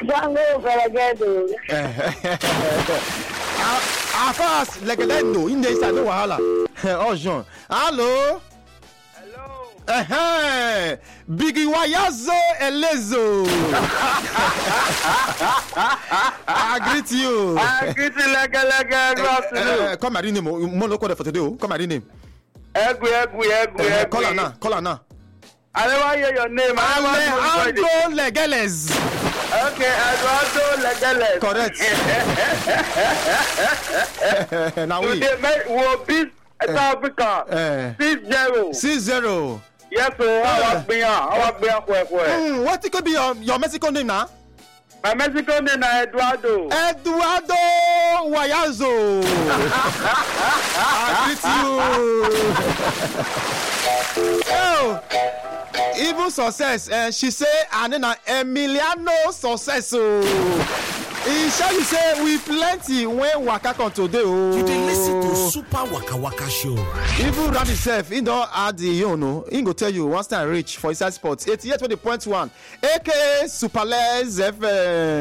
Django Ferragamo. Afas Legendo in the inside no wahala. Oh Jean. Hello. Biggie Wayazo Elezo. I greet you. I greet you like come at name. Mono code for today. Come at name. Egu. Call now. I never hear your name. Alejandro Legeles. Okay, Alejandro Legeles. Correct. Now we will beat South Africa 6-0. 6-0. Yes, sir. I was what could be your Mexican name now? My Mexican name is Eduardo. Eduardo Wayazo. I greet you. Oh, even success. She say, and then Emiliano success. He shall you say we plenty when waka come today. Oh, you dey listen to Super Waka Waka show. Even Randy himself, he don't add the he go tell you once time reach for inside sports 88.1, aka Superless FM.